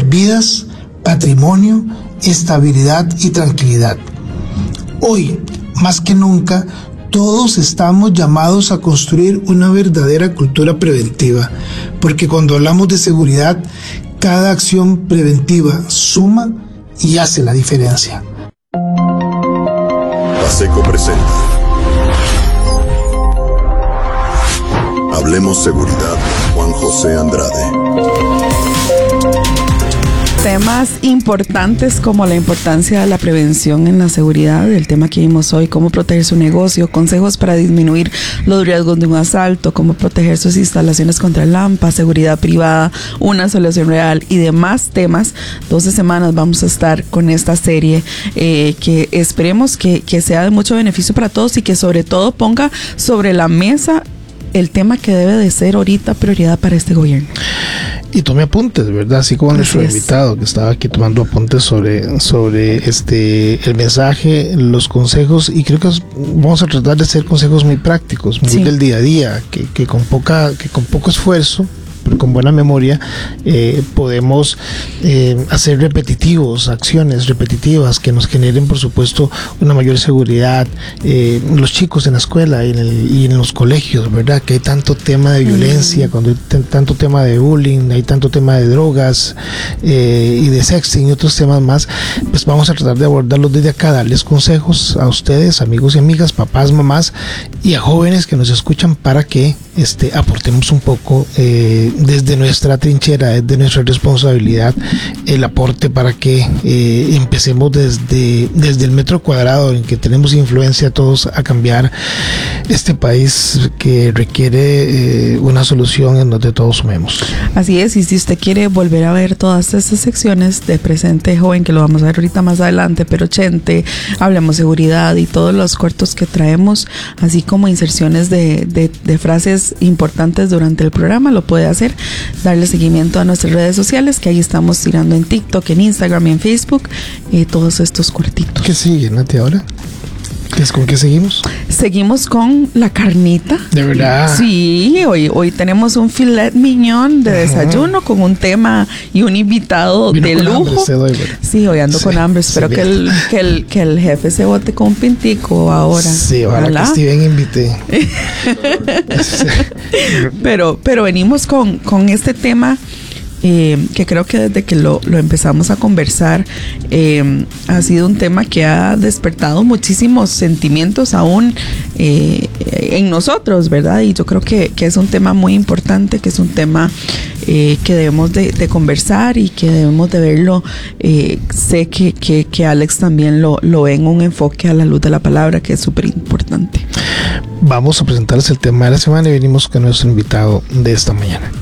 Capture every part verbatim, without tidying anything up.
vidas, patrimonio, estabilidad y tranquilidad. Hoy, más que nunca, todos estamos llamados a construir una verdadera cultura preventiva, porque cuando hablamos de seguridad, cada acción preventiva suma y hace la diferencia. Paseco presenta Hablemos Seguridad, Juan José Andrade. Temas importantes como la importancia de la prevención en la seguridad, el tema que vimos hoy, cómo proteger su negocio, consejos para disminuir los riesgos de un asalto, cómo proteger sus instalaciones contra el AMPA, seguridad privada, una solución real y demás temas. doce semanas vamos a estar con esta serie eh, que esperemos que, que sea de mucho beneficio para todos y que sobre todo ponga sobre la mesa el tema que debe de ser ahorita prioridad para este gobierno. Y tome apuntes, ¿verdad? Así como nuestro invitado que estaba aquí tomando apuntes sobre, sobre este el mensaje, los consejos, y creo que vamos a tratar de hacer consejos muy prácticos, muy sí. del día a día, que, que con poca, que con poco esfuerzo, pero con buena memoria, eh, podemos eh, hacer repetitivos, acciones repetitivas que nos generen, por supuesto, una mayor seguridad. Eh, los chicos en la escuela y en, el, y en los colegios, ¿verdad? Que hay tanto tema de violencia, mm. cuando hay t- tanto tema de bullying, hay tanto tema de drogas eh, y de sexting y otros temas más, pues vamos a tratar de abordarlos desde acá, darles consejos a ustedes, amigos y amigas, papás, mamás y a jóvenes que nos escuchan para que este, aportemos un poco eh, desde nuestra trinchera, desde nuestra responsabilidad, el aporte para que eh, empecemos desde, desde el metro cuadrado en que tenemos influencia todos a cambiar este país que requiere eh, una solución en donde todos sumemos. Así es, y si usted quiere volver a ver todas estas secciones de Presente Joven, que lo vamos a ver ahorita más adelante, pero Chente, Hablemos Seguridad y todos los cortos que traemos, así como inserciones de, de, de frases importantes durante el programa, lo puede hacer, darle seguimiento a nuestras redes sociales, que ahí estamos tirando en TikTok, en Instagram y en Facebook, eh, todos estos cortitos. ¿Qué sigue, Nati, ahora? ¿Qué es, ¿Con qué seguimos? Seguimos con la carnita. ¿De verdad? Sí, hoy, hoy tenemos un filet mignon de desayuno. Ajá. Con un tema y un invitado Vino de con lujo. Hambre, doy, sí, hoy ando sí, con hambre. Espero que el, que, el, que el jefe se bote con un pintico ahora. Sí, ojalá, ojalá. que Steven invite. pero, pero venimos con, con este tema. Eh, que creo que desde que lo, lo empezamos a conversar eh, ha sido un tema que ha despertado muchísimos sentimientos aún eh, en nosotros, ¿verdad? Y yo creo que, que es un tema muy importante, que es un tema eh, que debemos de, de conversar y que debemos de verlo. Eh, sé que, que, que Alex también lo, lo ve en un enfoque a la luz de la palabra, que es súper importante. Vamos a presentarles el tema de la semana y venimos con nuestro invitado de esta mañana.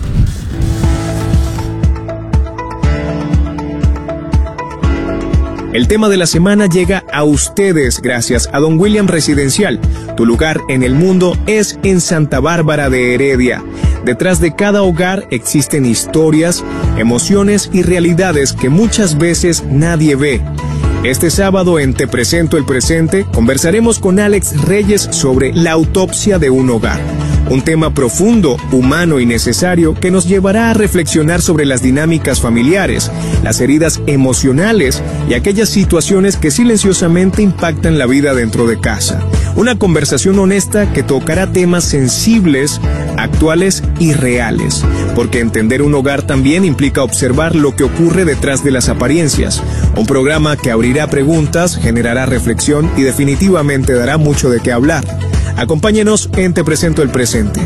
El tema de la semana llega a ustedes gracias a Don William Residencial. Tu lugar en el mundo es en Santa Bárbara de Heredia. Detrás de cada hogar existen historias, emociones y realidades que muchas veces nadie ve. Este sábado en Te Presento el Presente conversaremos con Alex Reyes sobre la autopsia de un hogar. Un tema profundo, humano y necesario que nos llevará a reflexionar sobre las dinámicas familiares, las heridas emocionales y aquellas situaciones que silenciosamente impactan la vida dentro de casa. Una conversación honesta que tocará temas sensibles, actuales y reales, porque entender un hogar también implica observar lo que ocurre detrás de las apariencias. Un programa que abrirá preguntas, generará reflexión y definitivamente dará mucho de qué hablar. Acompáñenos en Te Presento el Presente.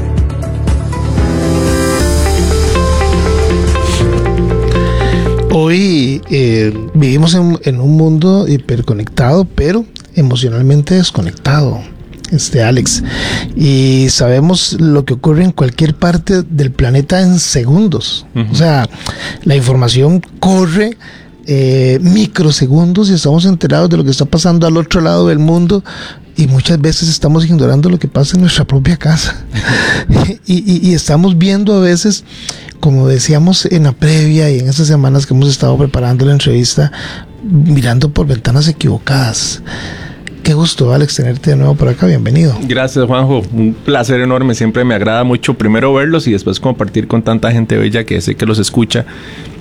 Hoy eh, vivimos en, en un mundo hiperconectado, pero emocionalmente desconectado, este Alex, y sabemos lo que ocurre en cualquier parte del planeta en segundos. Uh-huh. O sea, la información corre eh, microsegundos y estamos enterados de lo que está pasando al otro lado del mundo. Y muchas veces estamos ignorando lo que pasa en nuestra propia casa. y, y, y estamos viendo a veces, como decíamos en la previa y en estas semanas que hemos estado preparando la entrevista, mirando por ventanas equivocadas. Qué gusto, Alex, tenerte de nuevo por acá. Bienvenido. Gracias, Juanjo. Un placer enorme. Siempre me agrada mucho primero verlos y después compartir con tanta gente bella que sé que los escucha.